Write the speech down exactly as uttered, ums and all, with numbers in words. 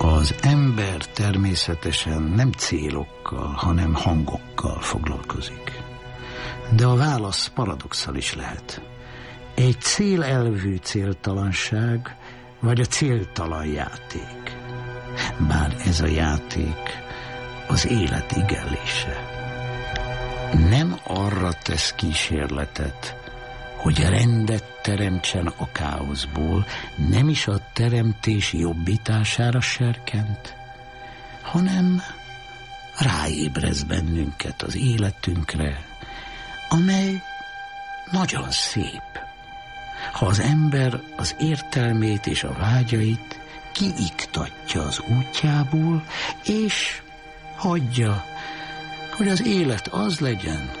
Az ember természetesen nem célokkal, hanem hangokkal foglalkozik. De a válasz paradoxális lehet. Egy célelvű céltalanság, vagy a céltalan játék. Bár ez a játék az élet igenlése. Nem arra tesz kísérletet, hogy rendet teremtsen a káoszból, nem is a teremtés jobbítására serkent, hanem ráébrez bennünket az életünkre, amely nagyon szép. Ha az ember az értelmét és a vágyait kiiktatja az útjából, és hagyja, hogy az élet az legyen,